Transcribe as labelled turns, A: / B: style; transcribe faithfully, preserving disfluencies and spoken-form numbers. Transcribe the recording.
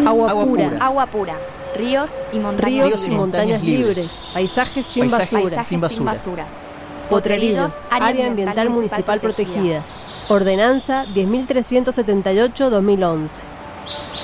A: Agua,
B: Agua
A: pura.
B: pura.
C: Agua pura. Ríos y montañas
A: Ríos
C: libres.
A: y montañas libres.
B: libres.
A: Paisajes sin
B: Paisajes
A: basura.
C: Paisajes
B: sin
C: sin
B: basura.
C: basura.
A: Potrerillos. Área ambiental municipal protegida. Ordenanza diez mil trescientos setenta y ocho barra dos mil once.